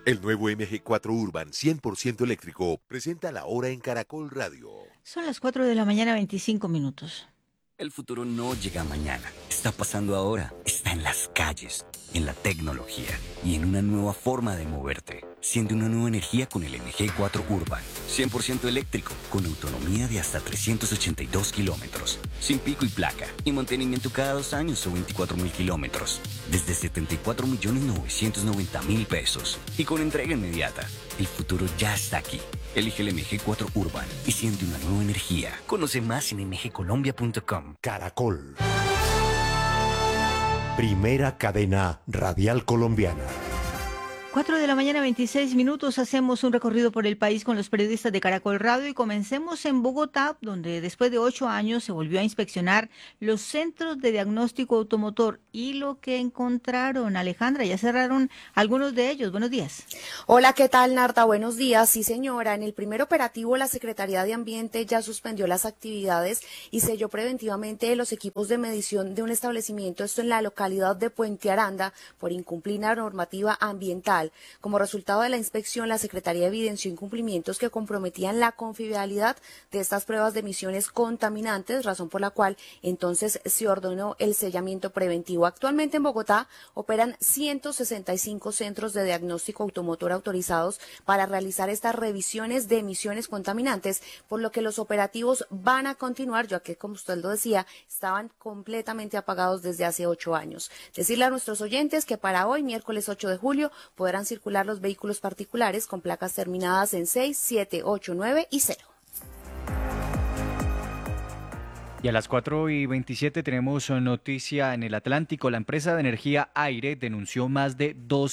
El nuevo MG4 Urban 100% eléctrico presenta la hora en Caracol Radio. Son las 4 de la mañana, 25 minutos. El futuro no llega mañana, está pasando ahora, está en las calles, en la tecnología y en una nueva forma de moverte. Siente una nueva energía con el MG4 Urban, 100% eléctrico, con autonomía de hasta 382 kilómetros, sin pico y placa, y mantenimiento cada 2 años o 24.000 kilómetros, desde 74.990.000 pesos, y con entrega inmediata. El futuro ya está aquí. Elige el MG4 Urban y siente una nueva energía. Conoce más en mgcolombia.com. Caracol. Primera cadena radial colombiana. 4 de la mañana, 26 minutos. Hacemos un recorrido por el país con los periodistas de Caracol Radio y comencemos en Bogotá, donde después de 8 años se volvió a inspeccionar los centros de diagnóstico automotor y lo que encontraron. Alejandra, ya cerraron algunos de ellos. Buenos días. Hola, ¿qué tal, Narda? Buenos días. Sí, señora. En el primer operativo, la Secretaría de Ambiente ya suspendió las actividades y selló preventivamente los equipos de medición de un establecimiento, esto en la localidad de Puente Aranda, por incumplir la normativa ambiental. Como resultado de la inspección, la Secretaría evidenció incumplimientos que comprometían la confiabilidad de estas pruebas de emisiones contaminantes, razón por la cual entonces se ordenó el sellamiento preventivo. Actualmente en Bogotá operan 165 centros de diagnóstico automotor autorizados para realizar estas revisiones de emisiones contaminantes, por lo que los operativos van a continuar, ya que, como usted lo decía, estaban completamente apagados desde hace 8 años. Decirle a nuestros oyentes que para hoy, miércoles 8 de julio, podrán circular los vehículos particulares con placas terminadas en 6, 7, 8, 9 y 0. Y a las 4:27 tenemos noticia en el Atlántico. La empresa de energía Aire denunció más de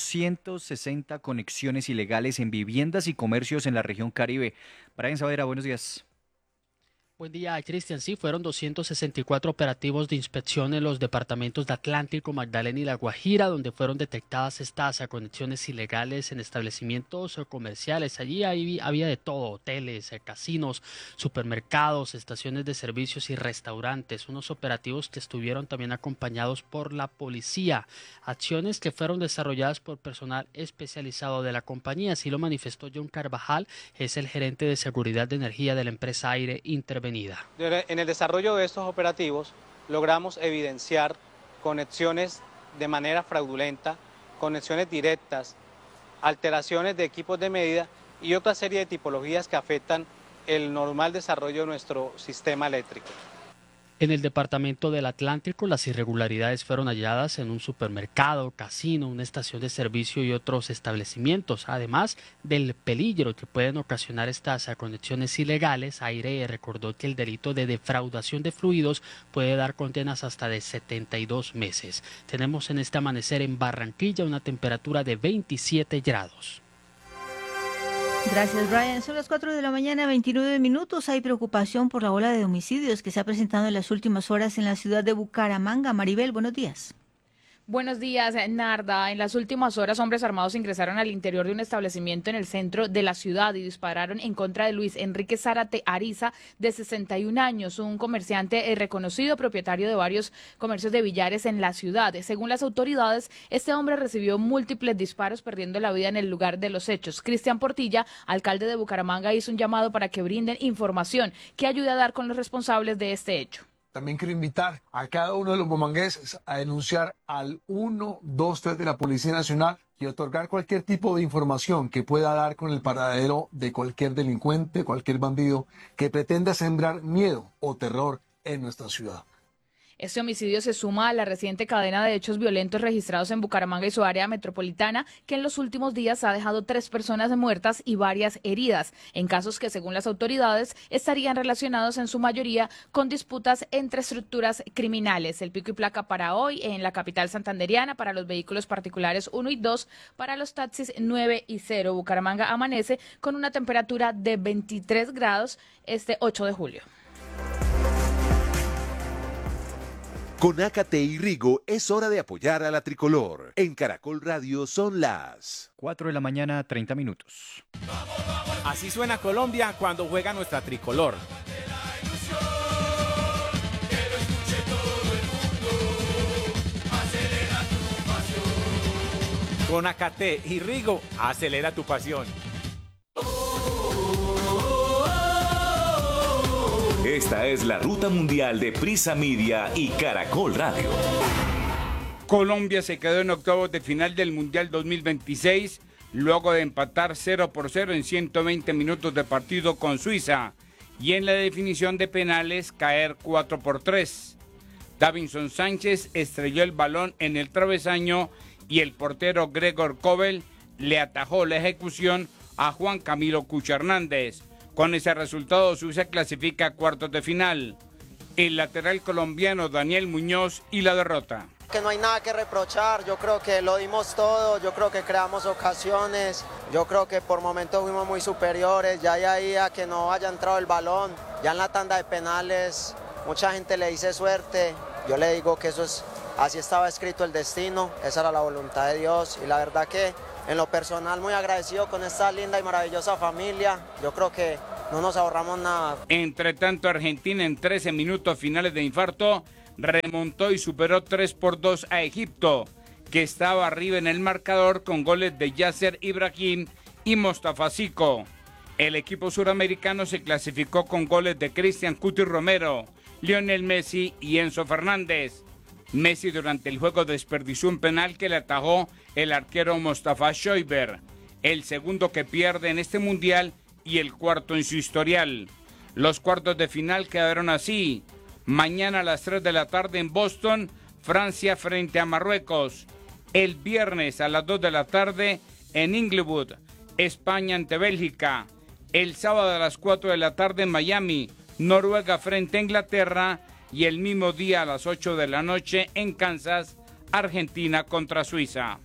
260 conexiones ilegales en viviendas y comercios en la región Caribe. Brian Saavedra, buenos días. Buen día, Cristian. Sí, fueron 264 operativos de inspección en los departamentos de Atlántico, Magdalena y La Guajira, donde fueron detectadas estas conexiones ilegales en establecimientos comerciales. Allí había de todo: hoteles, casinos, supermercados, estaciones de servicios y restaurantes. Unos operativos que estuvieron también acompañados por la policía. Acciones que fueron desarrolladas por personal especializado de la compañía. Así lo manifestó John Carvajal, es el gerente de seguridad de energía de la empresa Aire intervenida. En el desarrollo de estos operativos logramos evidenciar conexiones de manera fraudulenta, conexiones directas, alteraciones de equipos de medida y otra serie de tipologías que afectan el normal desarrollo de nuestro sistema eléctrico. En el departamento del Atlántico, las irregularidades fueron halladas en un supermercado, casino, una estación de servicio y otros establecimientos. Además del peligro que pueden ocasionar estas conexiones ilegales, Aire recordó que el delito de defraudación de fluidos puede dar condenas hasta de 72 meses. Tenemos en este amanecer en Barranquilla una temperatura de 27 grados. Gracias, Brian. Son las 4 de la mañana, 29 minutos. Hay preocupación por la ola de homicidios que se ha presentado en las últimas horas en la ciudad de Bucaramanga. Maribel, buenos días. Buenos días, Narda. En las últimas horas, hombres armados ingresaron al interior de un establecimiento en el centro de la ciudad y dispararon en contra de Luis Enrique Zárate Ariza, de 61 años, un comerciante reconocido, propietario de varios comercios de billares en la ciudad. Según las autoridades, este hombre recibió múltiples disparos, perdiendo la vida en el lugar de los hechos. Cristian Portilla, alcalde de Bucaramanga, hizo un llamado para que brinden información que ayude a dar con los responsables de este hecho. También quiero invitar a cada uno de los bumangueses a denunciar al 123 de la Policía Nacional y otorgar cualquier tipo de información que pueda dar con el paradero de cualquier delincuente, cualquier bandido que pretenda sembrar miedo o terror en nuestra ciudad. Este homicidio se suma a la reciente cadena de hechos violentos registrados en Bucaramanga y su área metropolitana, que en los últimos días ha dejado 3 personas muertas y varias heridas, en casos que, según las autoridades, estarían relacionados en su mayoría con disputas entre estructuras criminales. El pico y placa para hoy en la capital santandereana: para los vehículos particulares 1 y 2, para los taxis 9 y 0. Bucaramanga amanece con una temperatura de 23 grados este 8 de julio. Con Ácate y Rigo es hora de apoyar a la tricolor. En Caracol Radio son las 4 de la mañana, 30 minutos. Así suena Colombia cuando juega nuestra tricolor. Con Acate y Rigo, acelera tu pasión. Esta es la ruta mundial de Prisa Media y Caracol Radio. Colombia se quedó en octavos de final del Mundial 2026 luego de empatar 0-0 en 120 minutos de partido con Suiza y en la definición de penales caer 4-3. Davinson Sánchez estrelló el balón en el travesaño y el portero Gregor Kobel le atajó la ejecución a Juan Camilo Cucho Hernández. Con ese resultado, Suiza clasifica a cuartos de final. El lateral colombiano Daniel Muñoz y la derrota. Que no hay nada que reprochar, yo creo que lo dimos todo, yo creo que creamos ocasiones, yo creo que por momentos fuimos muy superiores, ya ahí a que no haya entrado el balón, ya en la tanda de penales mucha gente le dice suerte, yo le digo que eso es, así estaba escrito el destino, esa era la voluntad de Dios y la verdad que en lo personal muy agradecido con esta linda y maravillosa familia, yo creo que no nos ahorramos nada. Entre tanto, Argentina en 13 minutos finales de infarto remontó y superó 3-2 a Egipto, que estaba arriba en el marcador con goles de Yasser Ibrahim y Mostafa Zico. El equipo suramericano se clasificó con goles de Cristian Cuti Romero, Lionel Messi y Enzo Fernández. Messi durante el juego desperdició un penal que le atajó el arquero Mostafa Schäuber, el segundo que pierde en este mundial y el cuarto en su historial. Los cuartos de final quedaron así: mañana a las 3 de la tarde en Boston, Francia frente a Marruecos. El viernes a las 2 de la tarde en Inglewood, España ante Bélgica. El sábado a las 4 de la tarde en Miami, Noruega frente a Inglaterra. Y el mismo día a las 8 de la noche en Kansas, Argentina contra Suiza.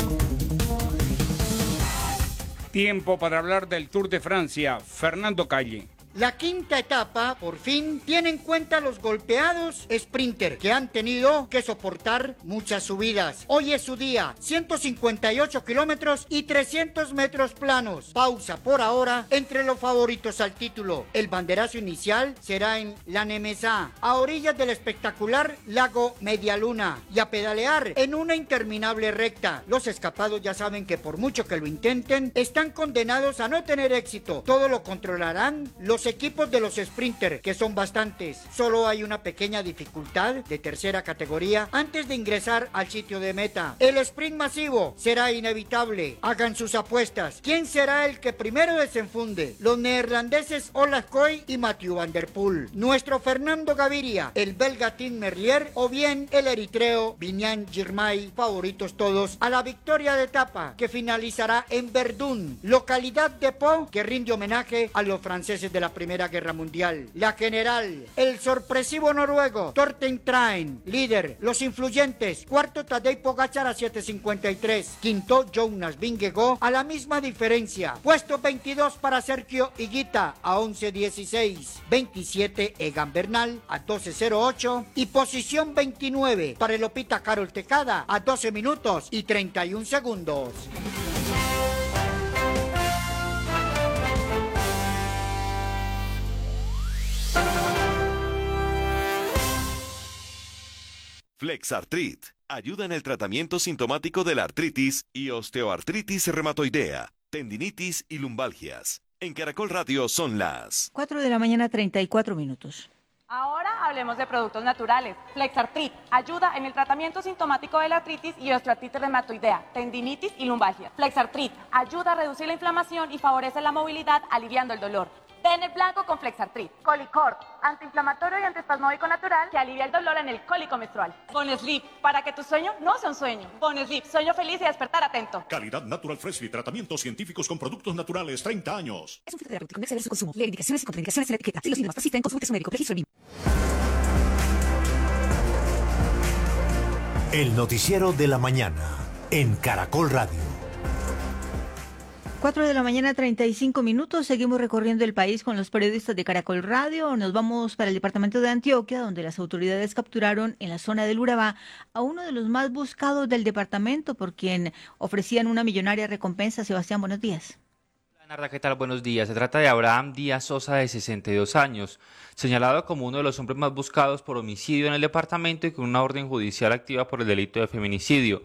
Tiempo para hablar del Tour de Francia. Fernando Calle. La quinta etapa, por fin, tiene en cuenta los golpeados sprinter que han tenido que soportar muchas subidas. Hoy es su día, 158 kilómetros y 300 metros planos. Pausa por ahora entre los favoritos al título. El banderazo inicial será en La Nemesá, a orillas del espectacular lago Medialuna, y a pedalear en una interminable recta. Los escapados ya saben que por mucho que lo intenten, están condenados a no tener éxito. Todo lo controlarán los equipos de los sprinter, que son bastantes. Solo hay una pequeña dificultad de tercera categoría antes de ingresar al sitio de meta. El sprint masivo será inevitable. Hagan sus apuestas. ¿Quién será el que primero desenfunde? Los neerlandeses Ola Koy y Mathieu van der Poel, nuestro Fernando Gaviria, el belga Tim Merlier o bien el eritreo Biniam Girmay, favoritos todos a la victoria de etapa que finalizará en Verdun, localidad de Po que rinde homenaje a los franceses de la Primera Guerra Mundial. La general, el sorpresivo noruego Torstein Traen, líder, los influyentes, cuarto Tadej Pogačar a 7.53, quinto Jonas Vingegaard a la misma diferencia, puesto 22 para Sergio Higuita a 11.16, 27 Egan Bernal a 12.08 y posición 29 para el Lopita Carol Tecada a 12 minutos y 31 segundos. Flexartrit ayuda en el tratamiento sintomático de la artritis y osteoartritis reumatoidea, tendinitis y lumbalgias. En Caracol Radio son las 4 de la mañana, 34 minutos. Ahora hablemos de productos naturales. Flexartrit ayuda en el tratamiento sintomático de la artritis y osteoartritis reumatoidea, tendinitis y lumbalgia. Flexartrit ayuda a reducir la inflamación y favorece la movilidad, aliviando el dolor. Pene blanco con Flexartrit. Colicort, antiinflamatorio y antiespasmódico natural que alivia el dolor en el cólico menstrual. Bonesleep, para que tu sueño no sea un sueño. Bonesleep, sueño feliz y despertar atento. Calidad Natural Freshly, tratamientos científicos con productos naturales, 30 años. Es un fitoterapéutico, no exceder su consumo. Leer indicaciones y contraindicaciones en la etiqueta. Si los síntomas persisten, consulte a su médico. Registro BIM. El noticiero de la mañana en Caracol Radio. 4 de la mañana, 35 minutos. Seguimos recorriendo el país con los periodistas de Caracol Radio. Nos vamos para el departamento de Antioquia, donde las autoridades capturaron en la zona del Urabá a uno de los más buscados del departamento, por quien ofrecían una millonaria recompensa. Sebastián, buenos días. Narda, ¿qué tal? Buenos días. Se trata de Abraham Díaz Sosa, de 62 años, señalado como uno de los hombres más buscados por homicidio en el departamento y con una orden judicial activa por el delito de feminicidio.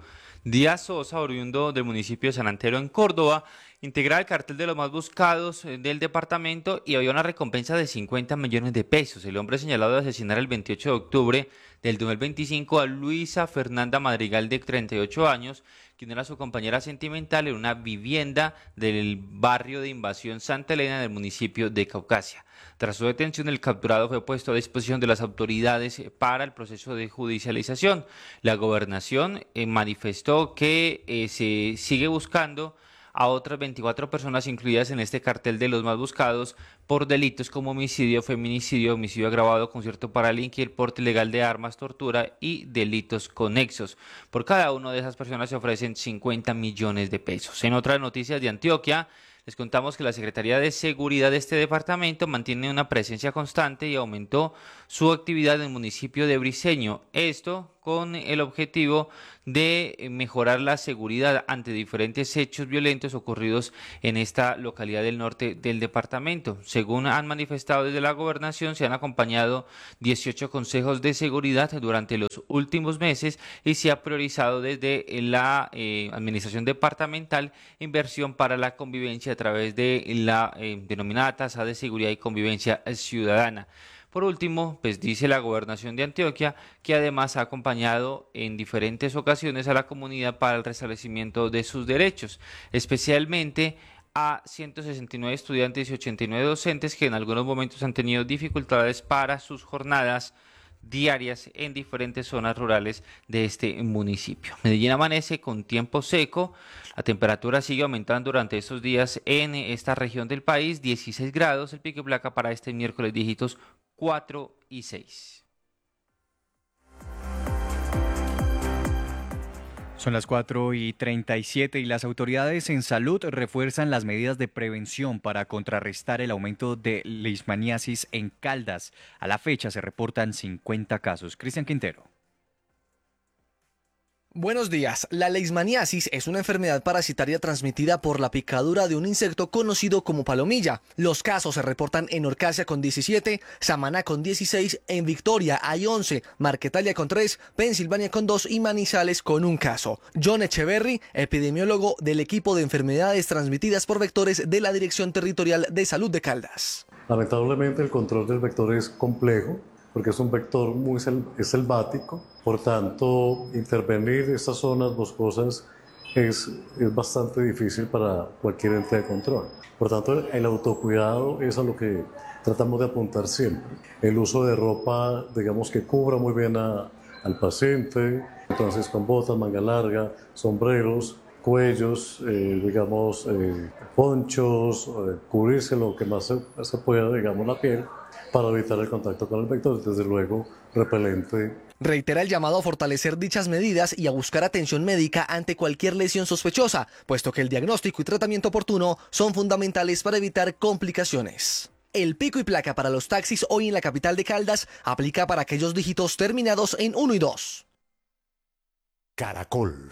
Díaz Sosa, oriundo del municipio de San Antero en Córdoba, integraba el cartel de los más buscados del departamento y había una recompensa de 50 millones de pesos. El hombre señalado de asesinar el 28 de octubre del 2025 a Luisa Fernanda Madrigal, de 38 años, quien era su compañera sentimental en una vivienda del barrio de Invasión Santa Elena del municipio de Caucasia. Tras su detención, el capturado fue puesto a disposición de las autoridades para el proceso de judicialización. La gobernación manifestó que se sigue buscando a otras 24 personas incluidas en este cartel de los más buscados por delitos como homicidio, feminicidio, homicidio agravado, concierto para delinquir, porte ilegal de armas, tortura y delitos conexos. Por cada una de esas personas se ofrecen 50 millones de pesos. En otras noticias de Antioquia, les contamos que la Secretaría de Seguridad de este departamento mantiene una presencia constante y aumentó su actividad en el municipio de Briceño. Esto con el objetivo de mejorar la seguridad ante diferentes hechos violentos ocurridos en esta localidad del norte del departamento. Según han manifestado desde la gobernación, se han acompañado 18 consejos de seguridad durante los últimos meses y se ha priorizado desde la administración departamental inversión para la convivencia a través de la denominada tasa de seguridad y convivencia ciudadana. Por último, pues dice la Gobernación de Antioquia que además ha acompañado en diferentes ocasiones a la comunidad para el restablecimiento de sus derechos, especialmente a 169 estudiantes y 89 docentes que en algunos momentos han tenido dificultades para sus jornadas diarias en diferentes zonas rurales de este municipio. Medellín amanece con tiempo seco, la temperatura sigue aumentando durante estos días en esta región del país, 16 grados, el pico y placa para este miércoles dígitos 4 y 6. Son las 4:37 y las autoridades en salud refuerzan las medidas de prevención para contrarrestar el aumento de leishmaniasis en Caldas. A la fecha se reportan 50 casos. Cristian Quintero. Buenos días. La leishmaniasis es una enfermedad parasitaria transmitida por la picadura de un insecto conocido como palomilla. Los casos se reportan en Orcasia con 17, Samaná con 16, en Victoria hay 11, Marquetalia con 3, Pensilvania con 2 y Manizales con un caso. John Echeverry, epidemiólogo del equipo de enfermedades transmitidas por vectores de la Dirección Territorial de Salud de Caldas. Lamentablemente el control del vector es complejo, porque es un vector muy selvático, por tanto intervenir en estas zonas boscosas es bastante difícil para cualquier ente de control. Por tanto el autocuidado es a lo que tratamos de apuntar siempre. El uso de ropa, digamos, que cubra muy bien al paciente, entonces con botas, manga larga, sombreros, cuellos, ponchos, cubrirse lo que más se pueda, digamos, la piel, para evitar el contacto con el vector, desde luego repelente. Reitera el llamado a fortalecer dichas medidas y a buscar atención médica ante cualquier lesión sospechosa, puesto que el diagnóstico y tratamiento oportuno son fundamentales para evitar complicaciones. El pico y placa para los taxis hoy en la capital de Caldas aplica para aquellos dígitos terminados en 1 y 2. Caracol.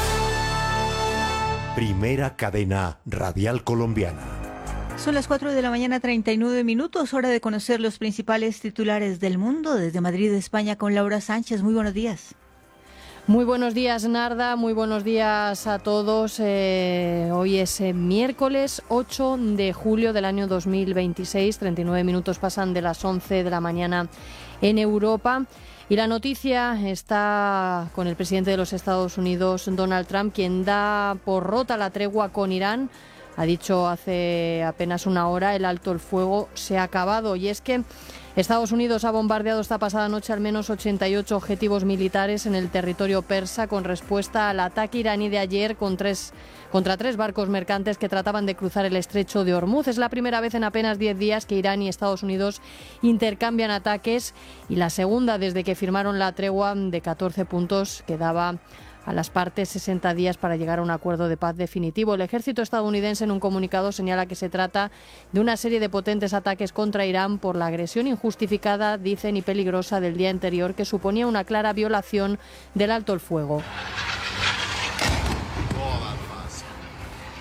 Primera cadena radial colombiana. Son las 4:39 a.m, hora de conocer los principales titulares del mundo. Desde Madrid, España, con Laura Sánchez. Muy buenos días. Muy buenos días, Narda. Muy buenos días a todos. Hoy es miércoles 8 de julio del año 2026. 39 minutos pasan de las 11 de la mañana en Europa. Y la noticia está con el presidente de los Estados Unidos, Donald Trump, quien da por rota la tregua con Irán. Ha dicho hace apenas una hora el alto el fuego se ha acabado. Y es que Estados Unidos ha bombardeado esta pasada noche al menos 88 objetivos militares en el territorio persa con respuesta al ataque iraní de ayer contra tres barcos mercantes que trataban de cruzar el estrecho de Hormuz. Es la primera vez en apenas 10 días que Irán y Estados Unidos intercambian ataques y la segunda desde que firmaron la tregua de 14 puntos que daba a las partes 60 días para llegar a un acuerdo de paz definitivo. El ejército estadounidense en un comunicado señala que se trata de una serie de potentes ataques contra Irán por la agresión injustificada, dicen, y peligrosa del día anterior, que suponía una clara violación del alto el fuego.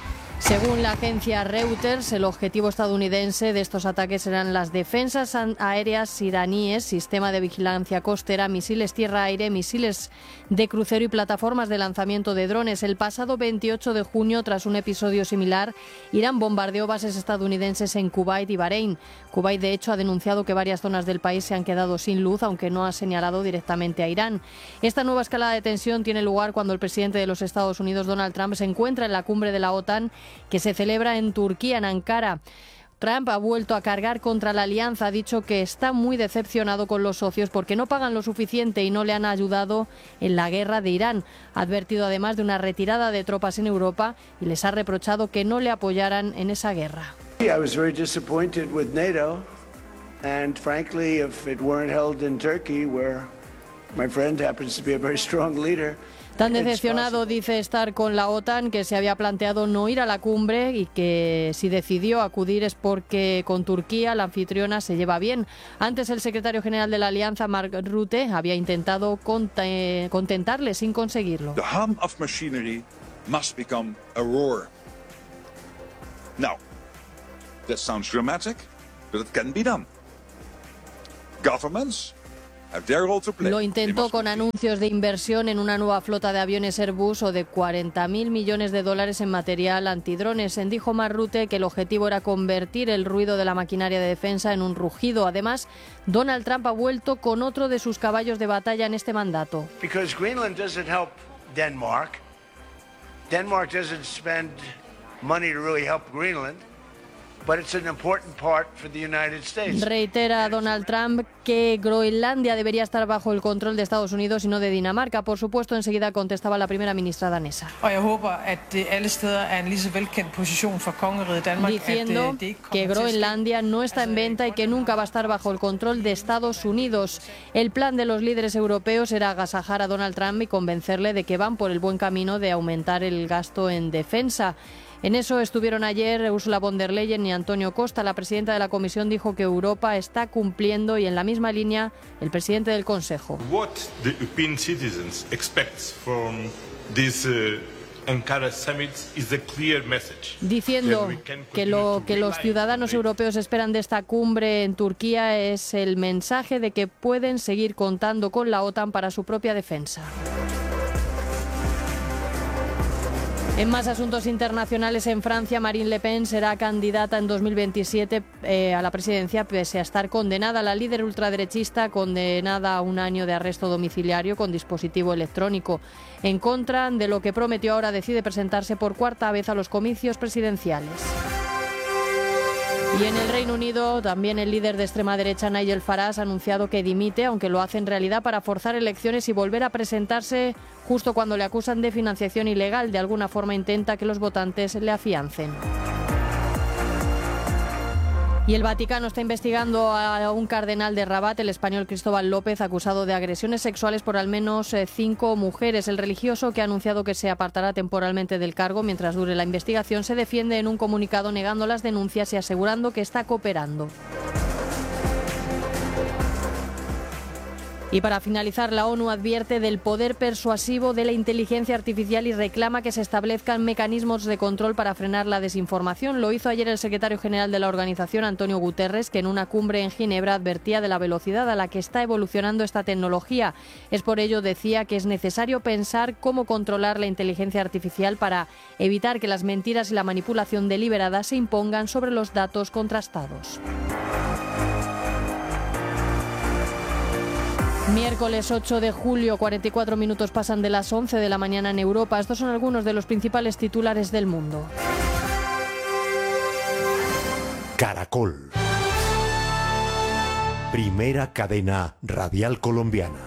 Según la agencia Reuters, el objetivo estadounidense de estos ataques eran las defensas aéreas iraníes, sistema de vigilancia costera, misiles tierra-aire, misiles de crucero y plataformas de lanzamiento de drones. El pasado 28 de junio, tras un episodio similar, Irán bombardeó bases estadounidenses en Kuwait y Bahrein. Kuwait, de hecho, ha denunciado que varias zonas del país se han quedado sin luz, aunque no ha señalado directamente a Irán. Esta nueva escalada de tensión tiene lugar cuando el presidente de los Estados Unidos, Donald Trump, se encuentra en la cumbre de la OTAN que se celebra en Turquía, en Ankara. Trump ha vuelto a cargar contra la alianza, ha dicho que está muy decepcionado con los socios porque no pagan lo suficiente y no le han ayudado en la guerra de Irán. Ha advertido además de una retirada de tropas en Europa y les ha reprochado que no le apoyaran en esa guerra. I was very disappointed with NATO, and frankly, if it weren't held in Turkey, where my friend happens to be a very strong leader. Tan decepcionado dice estar con la OTAN que se había planteado no ir a la cumbre y que si decidió acudir es porque con Turquía, la anfitriona, se lleva bien. Antes el secretario general de la alianza, Mark Rutte, había intentado contentarle sin conseguirlo. The hum of machinery must become a roar. Now, that sounds dramatic, but it can be done. Governments lo intentó con anuncios de inversión en una nueva flota de aviones Airbus o de 40.000 millones de dólares en material antidrones. Dijo Mark Rutte que el objetivo era convertir el ruido de la maquinaria de defensa en un rugido. Además, Donald Trump ha vuelto con otro de sus caballos de batalla en este mandato. Because Greenland doesn't help Denmark. Denmark doesn't spend money to really help Greenland. But it's an important part for the United States. Reitera Donald Trump que Groenlandia debería estar bajo el control de Estados Unidos y no de Dinamarca. Por supuesto, enseguida contestaba la primera ministra danesa. Diciendo que Groenlandia no está en venta y que nunca va a estar bajo el control de Estados Unidos. El plan de los líderes europeos era agasajar a Donald Trump y convencerle de que van por el buen camino de aumentar el gasto en defensa. En eso estuvieron ayer Ursula von der Leyen y Antonio Costa. La presidenta de la Comisión dijo que Europa está cumpliendo y en la misma línea el presidente del Consejo. What the European citizens expect from this Ankara summit is a clear message. Diciendo que lo que los ciudadanos europeos esperan de esta cumbre en Turquía es el mensaje de que pueden seguir contando con la OTAN para su propia defensa. En más asuntos internacionales, en Francia, Marine Le Pen será candidata en 2027 a la presidencia pese a estar condenada. La líder ultraderechista condenada a 1 año de arresto domiciliario con dispositivo electrónico. En contra de lo que prometió, ahora decide presentarse por 4ª vez a los comicios presidenciales. Y en el Reino Unido, también el líder de extrema derecha, Nigel Farage, ha anunciado que dimite, aunque lo hace en realidad para forzar elecciones y volver a presentarse justo cuando le acusan de financiación ilegal. De alguna forma intenta que los votantes le afiancen. Y el Vaticano está investigando a un cardenal de Rabat, el español Cristóbal López, acusado de agresiones sexuales por al menos 5 mujeres. El religioso, que ha anunciado que se apartará temporalmente del cargo mientras dure la investigación, se defiende en un comunicado negando las denuncias y asegurando que está cooperando. Y para finalizar, la ONU advierte del poder persuasivo de la inteligencia artificial y reclama que se establezcan mecanismos de control para frenar la desinformación. Lo hizo ayer el secretario general de la organización, Antonio Guterres, que en una cumbre en Ginebra advertía de la velocidad a la que está evolucionando esta tecnología. Es por ello, decía, que es necesario pensar cómo controlar la inteligencia artificial para evitar que las mentiras y la manipulación deliberada se impongan sobre los datos contrastados. Miércoles 8 de julio, 44 minutos pasan de las 11 de la mañana en Europa. Estos son algunos de los principales titulares del mundo. Caracol. Primera cadena radial colombiana.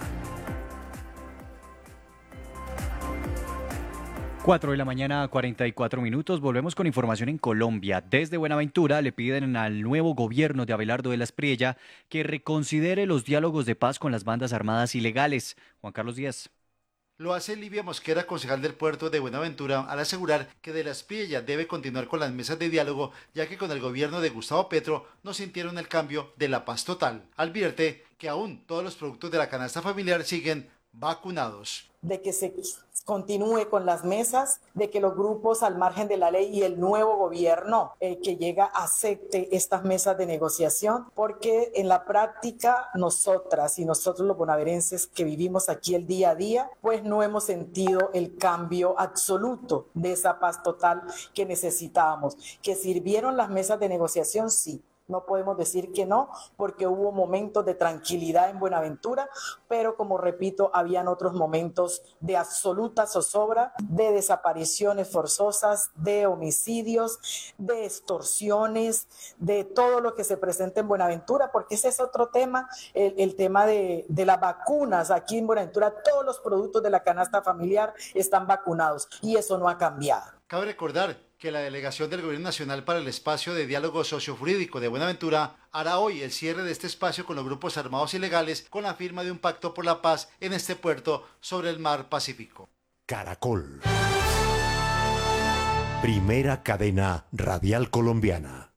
4 de la mañana, 44 minutos. Volvemos con información en Colombia. Desde Buenaventura le piden al nuevo gobierno de Abelardo de la Espriella que reconsidere los diálogos de paz con las bandas armadas ilegales. Juan Carlos Díaz. Lo hace Livia Mosquera, concejal del puerto de Buenaventura, al asegurar que de la Espriella debe continuar con las mesas de diálogo, ya que con el gobierno de Gustavo Petro no sintieron el cambio de la paz total. Advierte que aún todos los productos de la canasta familiar siguen vacunados. De que se continúe con las mesas, de que los grupos al margen de la ley y el nuevo gobierno que llega acepte estas mesas de negociación, porque en la práctica nosotras y nosotros los bonaerenses que vivimos aquí el día a día, pues no hemos sentido el cambio absoluto de esa paz total que necesitábamos. ¿Que sirvieron las mesas de negociación? Sí. No podemos decir que no, porque hubo momentos de tranquilidad en Buenaventura, pero como repito, habían otros momentos de absoluta zozobra, de desapariciones forzosas, de homicidios, de extorsiones, de todo lo que se presenta en Buenaventura, porque ese es otro tema, el tema de las vacunas. Aquí en Buenaventura todos los productos de la canasta familiar están vacunados y eso no ha cambiado. Cabe recordar que la delegación del Gobierno Nacional para el Espacio de Diálogo Sociojurídico de Buenaventura hará hoy el cierre de este espacio con los grupos armados ilegales con la firma de un pacto por la paz en este puerto sobre el mar Pacífico. Caracol. Primera cadena radial colombiana.